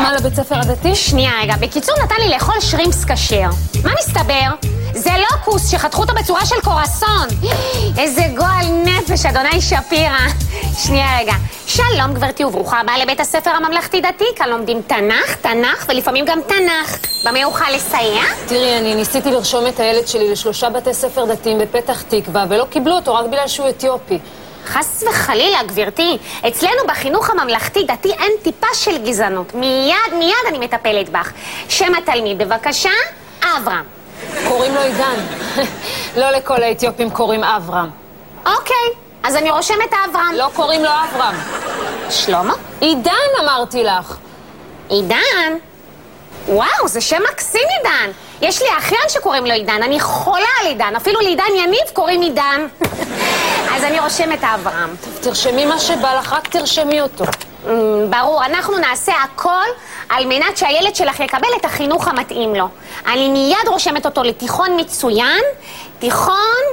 מה לבית ספר הדתי? שנייה רגע, בקיצור נתן לי לאכול שרימפס כשר. מה מסתבר? זה לוקוס שחתכו אותו בצורה של קורסון. איזה גועל נפש, אדוני שפירא. שנייה רגע. שלום גברתי וברוכה הבאה לבית הספר הממלכתי דתי, כאן לומדים תנ"ך ולפעמים גם תנ"ך. במה אוכל לסייע? תראי, אני ניסיתי לרשום את הילד שלי ל3 בתי ספר דתיים בפתח תקווה, ולא קיבלו אותו רק בגלל שהוא אתיופי. חס וחלילה, גברתי. אצלנו בחינוך הממלכתי דתי אין טיפה של גזענות. מיד אני מטפלת בך. שם התלמיד, בבקשה, אברהם. קוראים לו עידן. לא לכל האתיופים קוראים אברהם. אוקיי, אז אני רושמת אברהם. לא קוראים לו אברהם. שלמה? עידן אמרתי לך. עידן? וואו, זה שם מקסים עידן. יש לי אחיין שקוראים לו עידן, אני חולה על עידן. אפילו לעידן יניב קוראים עידן. אז אני רושמת אברהם. טוב, תרשמי מה שבא לך, רק תרשמי אותו. ברור, אנחנו נעשה הכל על מנת שהילד שלך יקבל את החינוך המתאים לו. אני מיד רושמת אותו לתיכון מצוין, תיכון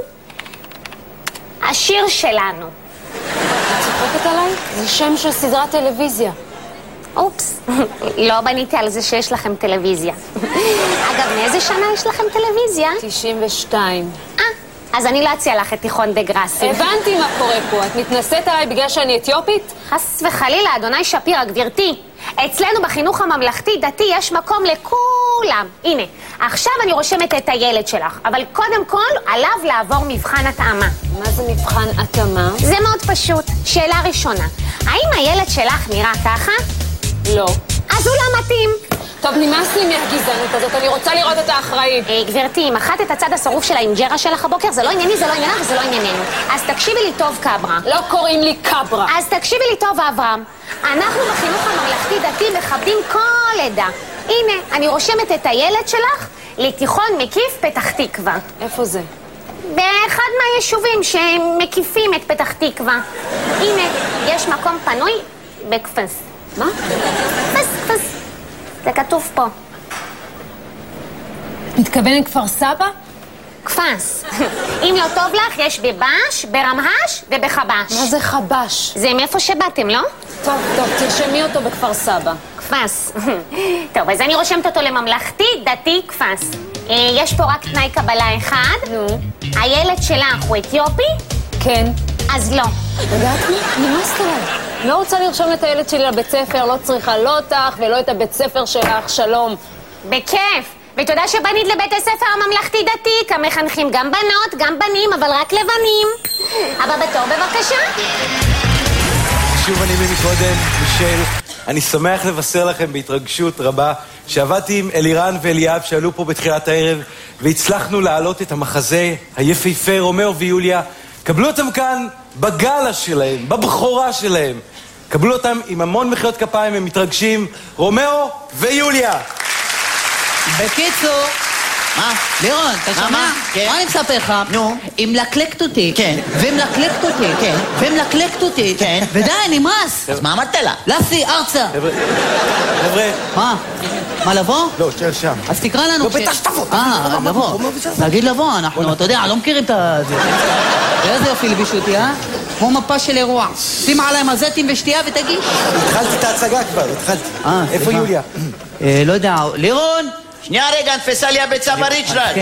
השיר שלנו. את צוחקת עליי? זה שם של סדרת טלוויזיה. אופס, לא בניתי על זה שיש לכם טלוויזיה. אגב, מאיזה שנה יש לכם טלוויזיה? 92. אז אני לא אציע לך את תיכון דגרסי. הבנתי מה קורה פה. את מתנשאת עליי בגלל שאני אתיופית? חס וחלילה, אדוני שפירא, גברתי. אצלנו בחינוך הממלכתי דתי יש מקום לכולם. הנה, עכשיו אני רושמת את הילד שלך, אבל קודם כל עליו לעבור מבחן התאמה. מה זה מבחן התאמה? זה מאוד פשוט. שאלה ראשונה, האם הילד שלך נראה ככה? לא. אז הוא לא מתאים. טוב, נמאס לי מהגזענות הזאת, אני רוצה לראות את האחראי. גברתי, אם אחת את הצד השרוף של האינג'רה שלך הבוקר, זה לא ענייני, זה לא עניינה וזה לא ענייננו. אז תקשיבי לי טוב, קברה. לא קוראים לי קברה. אז תקשיבי לי טוב, אברהם. אנחנו בחינוך הממלכתי דתי מכבדים כל עדה. הנה, אני רושמת את הילד שלך לתיכון מקיף פתח תקווה. איפה זה? באחד מהיישובים שמקיפים את פתח תקווה. הנה, יש מקום פנוי בקפס. מה? קפס. זה כתוב פה. מתכוונת כפר סבא? קפס. אם לא טוב לך, יש בבש, ברמהש ובחבש. מה זה חבש? זה מאיפה שבאתם, לא? טוב, תרשמי אותו בכפר סבא. קפס. טוב, אז אני רושמת אותו לממלכתי, דתי, קפס. יש פה רק תנאי קבלה אחד. נו. הילד שלך הוא אתיופי? כן. אז לא. יודעת מה? נמאסת עליי. לא רוצה לרשום את הילד שלי לבית ספר, לא צריכה לא אותך ולא את הבית ספר שלך, שלום. בכיף. ותודה שבנית לבית הספר הממלכתי דתי, כאן מחנכים גם בנות, גם בנים, אבל רק לבנים. הבא בתור, בבקשה. שוב אני מקודם, מישל. אני שמח לבשר לכם בהתרגשות רבה שעבדתי עם אלירן ואליאב שעלו פה בתחילת הערב והצלחנו להעלות את המחזה היפהפה רומאו ויוליה. קבלו אותם כאן בגלה שלהם, בבחורה שלהם. קבלו אותם עם המון מחיאות כפיים, הם מתרגשים. רומאו ויוליה. בקיצור, מה? לירון, אתה שומע? מה אני מספר לך? נו. היא מלקלקת אותי. כן. ומלקלקת אותי. כן. ומלקלקת אותי. כן. ודי, נמאס. אז מה אמרת לה? לפי, ארצה. חבר'ה. מה? מה, לבוא? לא, תשאר שם. אז תקרא לנו. לא, בטח שתבוא. לבוא. תגיד לבוא, אנחנו, אתה יודע, לא מכירים את זה. איזה יופי לבישו אותי, כמו מפה של אירוע. שים עליי מזטים ושתייה ותגיש. התחלתי את ההצגה כבר, התחלתי. איפה יוליה? לא יודע, לירון? שנייה רגע, נתפסה לי הביצה בריצ'רד. כן,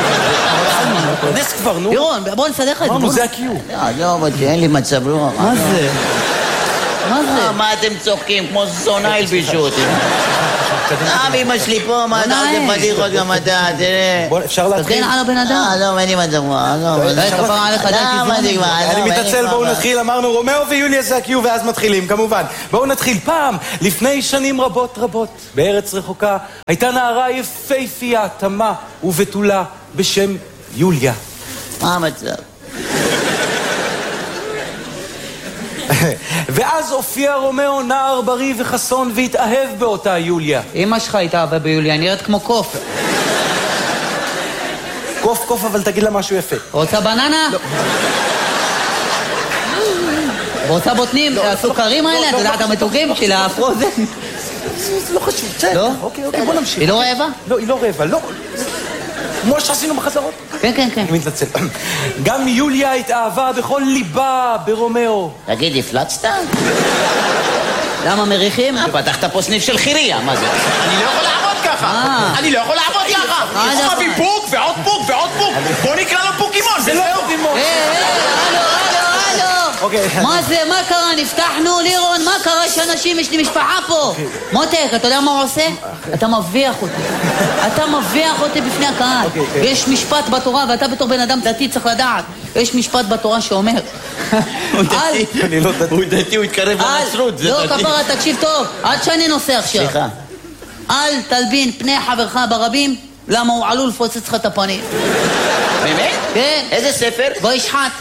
נס כבר, נו. לירון, בוא נסדר לך את זה. אמרנו, זה הקיום. לא, אין לי מצב רוח. מה זה? מה זה? מה אתם צוחקים? כמו זונה הלבישו אותי. אמא שלי פה, מה אתה עושה פדיחות גם אתה, תראה. בוא, אפשר להתחיל? תגן על הבן אדם. לא, אין לי מצב רוח. כפרה עליך, די תזמון. אני מתעצל, בואו נתחיל. אמרנו, רומאו ויוליה זה הקיום, ואז מתחילים, כמובן. בואו נתחיל. פעם, לפני שנים רבות, בארץ רחוקה, הייתה נערה יפהפייה, תמה ובתולה, בשם יוליה. מה המצב? ואז הופיע רומאו, נער בריא וחסון, והתאהב באותה יוליה. אמא שלך התאהבה ביוליה, נראית כמו קוף. קוף, אבל תגיד לה משהו יפה. רוצה בננה? לא. רוצה בוטנים? הסוכרים האלה? אתה יודע את המתוקים של הפרוזן? זה לא חשוב, בסדר. לא? אוקיי, בוא נמשיך. היא לא רעבה? לא, היא לא רעבה, לא. כמו שעשינו בחזרות. כן. אני מתנצל. גם יוליה התאהבה בכל ליבה ברומאו. תגיד, הפלצת? למה מריחים? פתחת פה סניף של חירייה, מה זה? אני לא יכול לעבוד ככה! אני לא יכול לעבוד ככה! הוא מביא פוק ועוד פוק ועוד פוק! בוא נקרא לו פוקימון! זה לא פוקימון! הלו! מה זה? מה קרה? נפתחנו, לירון, מה קרה שאנשים, יש לי משפחה פה? מותק, אתה יודע מה הוא עושה? אתה מביח אותי. אתה מביח אותי בפני הקהל. יש משפט בתורה, ואתה בתור בן אדם דתי צריך לדעת. יש משפט בתורה שאומר... הוא דתי, הוא התקרב לנצרות, זה דתי. לא, כפרה, תקשיב טוב, עד שאני נוסע עכשיו. סליחה. אל תלבין פני חברך ברבים, למה הוא עלול לפוצץ לך את הפנים. באמת? כן. איזה ספר? בוא ישחט.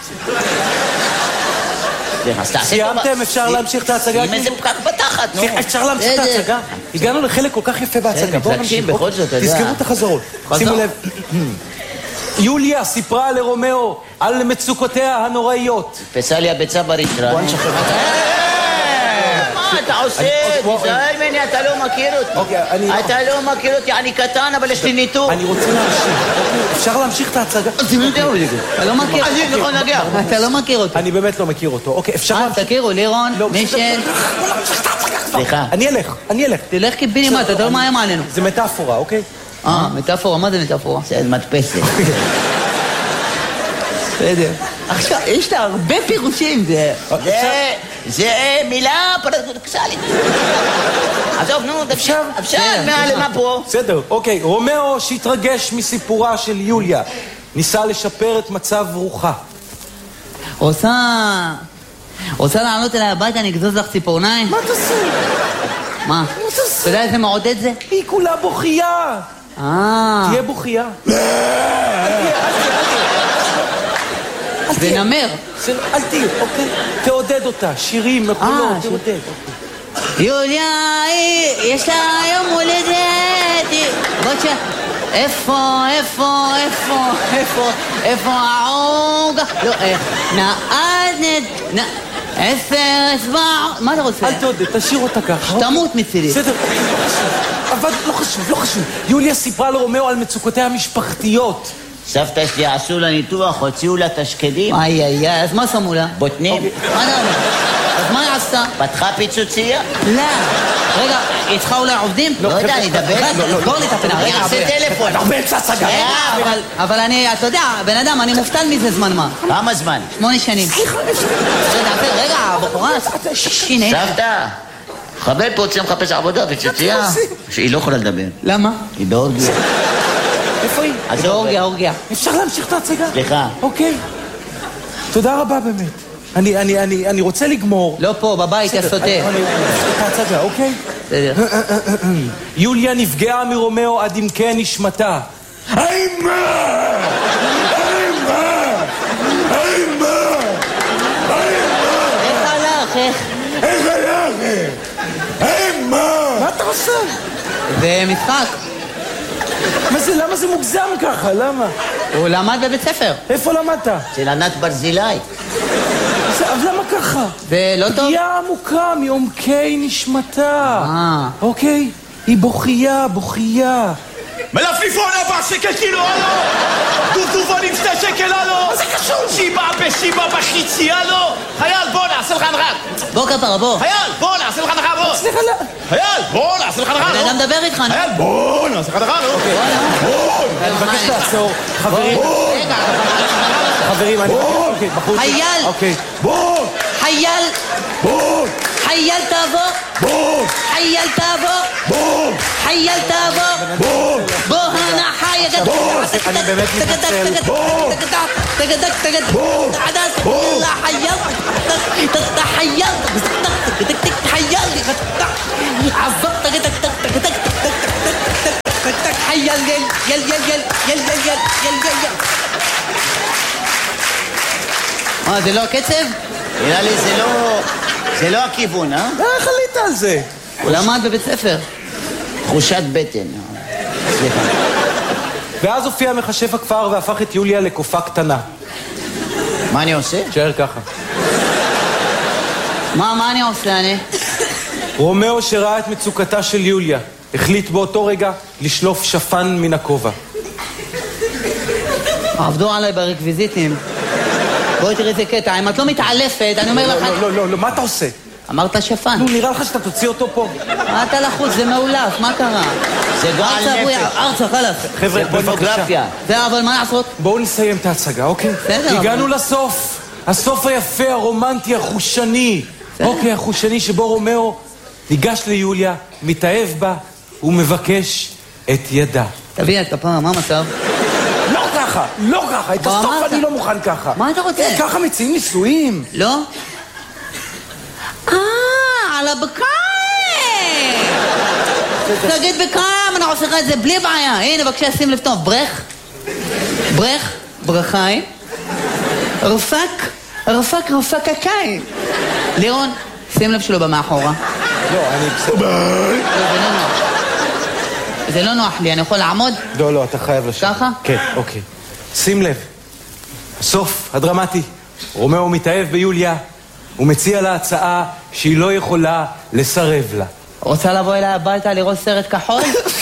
סיימתם? אפשר להמשיך את ההצגה? עם איזה פקק בתחת, נו. אפשר להמשיך את ההצגה? הגענו לחלק כל כך יפה בהצגה. בואו נמשיך. בכל זאת, אתה יודע. תזכרו את החזרות. שימו לב. יוליה סיפרה לרומאו על מצוקותיה הנוראיות. פסה לי הביצה בריטרה. בוא נשחרר. מה אתה עושה? תיזהר ממני, אתה לא מכיר אותי. אתה לא מכיר אותי, אני קטן, אבל יש לי ניתוק. אני רוצה להמשיך. אפשר להמשיך את ההצגה? אתה לא מכיר אותי. אתה לא מכיר אותי. אני באמת לא מכיר אותו. אוקיי, אפשר להמשיך? תכירו, לירון, מישל. סליחה. אני אלך. תלך קיבינימט, אתה לא מה מעניין. זה מטאפורה, אוקיי? מטאפורה, מה זה מטאפורה? זה מדפסת. בסדר. עכשיו, יש לה הרבה פירושים, זה מילה פרדוקסלית. עזוב, נו, אפשר, מה פה? בסדר, אוקיי. רומאו שהתרגש מסיפורה של יוליה ניסה לשפר את מצב רוחה. רוצה לעלות אליי הביתה, אני אגזוז לך ציפורניים? מה תעשו? מה? אתה יודע איזה מעודד זה? היא כולה בוכייה. תהיה בוכייה. ונמר. אל תהיה, אוקיי? תעודד אותה, שירים, מקולות, תעודד. יוליה, יש לה יום הולדת. בבקשה. איפה העוגה? לא, נעדת, 10 אצבעות. מה אתה רוצה? אל תעודד, תשאיר אותה ככה. תמות מצידי. בסדר, אבל לא חשוב. יוליה סיפרה לרומאו על מצוקותיה המשפחתיות. סבתא שלי עשו לה ניתוח, הוציאו לה תשקדים. איי, אז מה שמו לה? בוטנים. מה אתה אומר? אז מה היא עשתה? פתחה פיצוצייה? לא. רגע, היא צריכה אולי עובדים? לא יודע, אני אדבר. בואו נתפנה. אני אעשה טלפון. אתה באמצע הצגה. אבל אני, אתה יודע, בן אדם, אני מופתל מזה זמן מה. כמה זמן? 8 שנים. רגע, הבחורה, שיני. סבתא, חבל פה רוצה מחפש עבודה, פיצוצייה. שהיא לא יכולה לדבר. למה? היא באורגיה. איפה היא? אורגיה. אפשר להמשיך את ההצגה? סליחה. אוקיי. תודה רבה באמת. אני רוצה לגמור. לא פה, בבית, יא סוטה. את ההצגה, אוקיי? בסדר. יוליה נפגעה מרומאו עד עמקי נשמתה. איך מה אתה עושה? זה משחק. מה זה? למה זה מוגזם ככה? למה? הוא למד בבית ספר. איפה למדת? של ענת ברזילי. אז למה ככה? זה לא טוב? פגיעה עמוקה מעומקי נשמתה. אוקיי? היא בוכייה. מלפליפון 4 שקל קילו, הלו! דובדובונים 2 שקל, הלו! מה זה קשור? שיבה בחיצי, הלו! חייל, בוא נעשה לך הנחה! בוא כפרה, בוא. חייל, בוא נעשה לך הנחה, בוא! סליחה, לא. חייל, בוא נעשה לך הנחה, בן אדם מדבר איתך, נו. חייל, בוא נעשה לך הנחה, לא? אני מבקש לעצור. חברים, אני... אוקיי, בחוץ. חייל! אוקיי. חייל תעבור! בוא הנה חייל! אני באמת מתנצל. זה לא הקצב? נראה לי זה לא הכיוון, אה? איך עלית על זה? הוא למד בבית ספר. תחושת בטן. סליחה. ואז הופיע מכשף הכפר והפך את יוליה לקופה קטנה. מה אני עושה? תשאר ככה. מה אני עושה, אני? רומאו שראה את מצוקתה של יוליה החליט באותו רגע לשלוף שפן מן הכובע. עבדו עליי ברקוויזיטים. בואי תראי איזה קטע, אם את לא מתעלפת, אני אומר לך... לא, מה אתה עושה? אמרת שפן. נו, נראה לך שאתה תוציא אותו פה? מה אתה לחוץ? זה מעולף, מה קרה? זה גועל נפש. ארצה, חלאס. חבר'ה, בבקשה. אבל מה לעשות? בואו נסיים את ההצגה, אוקיי? בסדר. הגענו לסוף. הסוף היפה, הרומנטי, החושני. אוקיי, החושני שבו רומאו ניגש ליוליה, מתאהב בה, ומבקש את ידה. תביא את הפעם, מה המצב? לא ככה, לא ככה. את הסוף אני לא מוכן ככה. מה אתה רוצה? ככה מציעים נישואים. לא? על הבקיים! תגיד בקיים, אני עושה לך את זה בלי בעיה. הנה, בבקשה, שים לב טוב. ברך, ברכיים. רפק הקיים. לירון, שים לב שלו במאחורה. לא, אני בסדר. זה לא נוח לי, אני יכול לעמוד? לא, אתה חייב לשבת. ככה? כן, אוקיי. שים לב. הסוף הדרמטי. רומאו מתאהב ביוליה. הוא מציע לה הצעה שהיא לא יכולה לסרב לה. רוצה לבוא אליי הביתה לראות סרט כחול?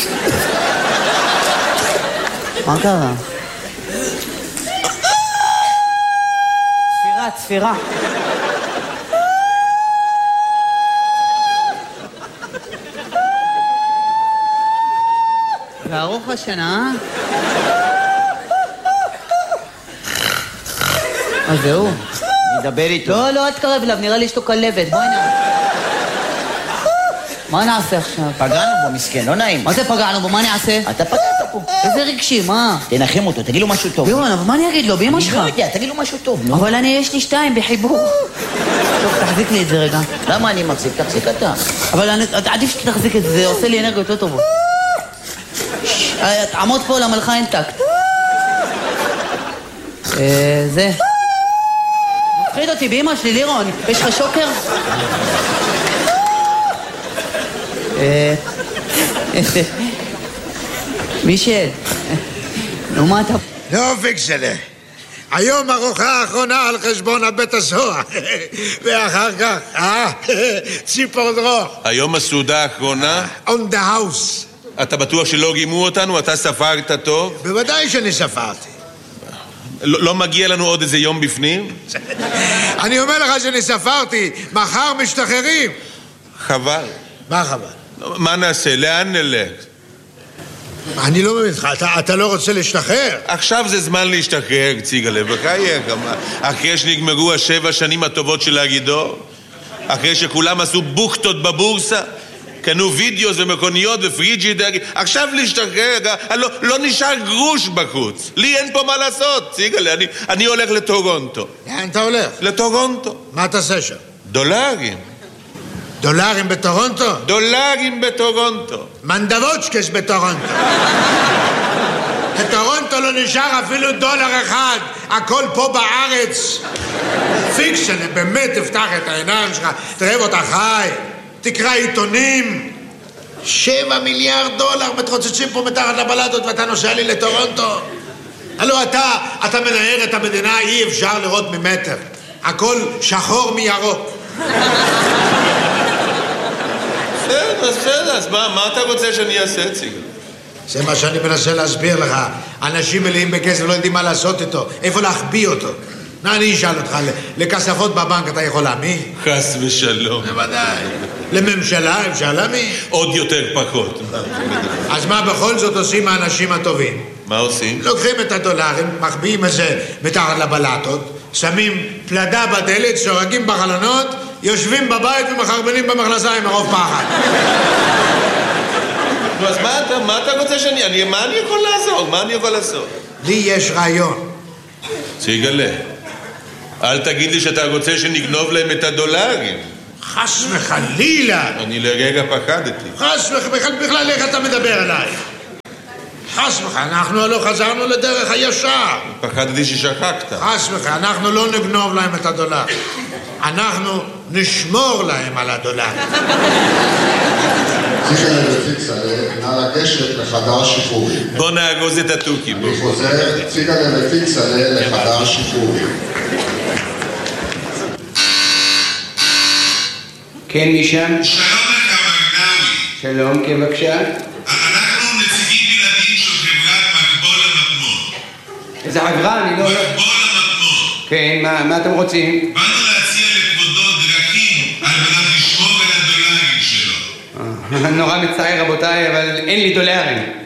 מה קרה? צפירה. וארוך השנה, אז זהו. נדבר איתו. לא, אל תקרב אליו, נראה לי שאתו כלבת, בואי נע. מה נעשה עכשיו? פגענו בו, מסכן, לא נעים. מה זה פגענו בו? מה אני אעשה? אתה פגעת פה. איזה רגשי, מה? תנחם אותו, תגיד לו משהו טוב. לירון, אבל מה אני אגיד לו? באמא שלך. אני לא יודע, תגיד לו משהו טוב, נו. אבל יש לי 2 בחיבור. טוב, תחזיק לי את זה רגע. למה אני מחזיק? תחזיק אתה. אבל עדיף שתחזיק את זה, זה עושה לי אנרגיות יותר טובות. עמוד פה למלכה אין טקט. זה. מפחיד אותי באמא שלי, לירון. יש לך שוקר? מישל. נו, מה אתה... לא, פיקסלה. היום ארוחה האחרונה על חשבון הבית הסוהר. ואחר כך, ציפור דרוך. היום הסעודה האחרונה? On the house. אתה בטוח שלא גימו אותנו? אתה ספרת טוב? בוודאי שאני ספרתי. לא מגיע לנו עוד איזה יום בפנים? אני אומר לך שאני ספרתי. מחר משתחררים. חבל. מה חבל? מה נעשה? לאן נלך? אני לא מבין לך, אתה לא רוצה להשתחרר? עכשיו זה זמן להשתחרר, ציגלה, בחייך. אחרי שנגמרו 7 השנים הטובות של הגידור, אחרי שכולם עשו בוכטות בבורסה, קנו וידאוס ומכוניות ופריג'ידר, עכשיו להשתחרר, לא נשאר גרוש בחוץ. לי אין פה מה לעשות, ציגלה, אני הולך לטורונטו. לאן אתה הולך? לטורונטו. מה תעשה שם? דולרים. דולרים בטורונטו? דולרים בטורונטו. מנדבוצ'קס בטורונטו. בטורונטו לא נשאר אפילו $1. הכל פה בארץ. פיקסלה, באמת תפתח את העיניים שלך, תראה אותה חי, תקרא עיתונים. $7 מיליארד מתרוצצים פה מתחת לבלטות ואתה נוסע לי לטורונטו. הלוא אתה מנהל את המדינה, אי אפשר לראות ממטר. הכל שחור מירוק. בסדר, אז מה אתה רוצה שאני אעשה, ציגל? זה מה שאני מנסה להסביר לך. אנשים מלאים בכסף לא יודעים מה לעשות איתו, איפה להחביא אותו. אני אשאל אותך, לכספות בבנק אתה יכול להמי? חס ושלום. בוודאי. לממשלה אפשר להמי? עוד יותר פחות. אז מה בכל זאת עושים האנשים הטובים? מה עושים? לוקחים את הדולרים, מחביאים את זה מתחת לבלטות, שמים פלדה בדלת, שורגים בחלונות, יושבים בבית ומחרבנים במכנסיים מרוב פחד. נו, אז מה אתה רוצה שאני... מה אני יכול לעזור? מה אני יכול לעשות? לי יש רעיון. ציגלה, אל תגיד לי שאתה רוצה שנגנוב להם את הדולרים. חס וחלילה. אני לרגע פחדתי. חס וחלילה, בכלל איך אתה מדבר אליי? חס וחלילה, אנחנו לא חזרנו לדרך הישר. פחדתי ששכחת. חס וחלילה, אנחנו לא נגנוב להם את הדולר. אנחנו נשמור להם על הדולר. ציגלה ופיקסלה, נא לגשת לחדר שחרורים. בוא נאגוז את התוכי. אני חוזר, ציגלה ופיקסלה לחדר שחרורים. כן, משם? שלום לך, מגנאווי. שלום, כן, בבקשה. אנחנו נציגים בלעדיים של חברת מקבול המטמון. איזה חברה? אני לא... מקבול המטמון. כן, מה אתם רוצים? באנו להציע לכבודו דרכים על מנת נורא מצער רבותיי, אבל אין לי דולרים.